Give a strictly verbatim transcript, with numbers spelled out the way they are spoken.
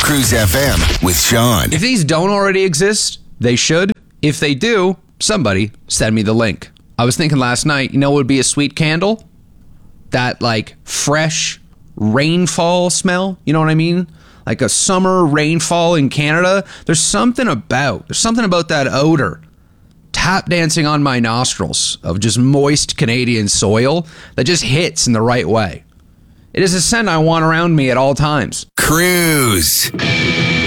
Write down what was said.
Cruise F M with Sean. If these don't already exist, they should. If they do, somebody send me the link. I was thinking last night, you know what would be a sweet candle? That like fresh rainfall smell. You know what I mean? Like a summer rainfall in Canada. There's something about, there's something about that odor tap dancing on my nostrils of just moist Canadian soil that just hits in the right way. It is a scent I want around me at all times. Cruise.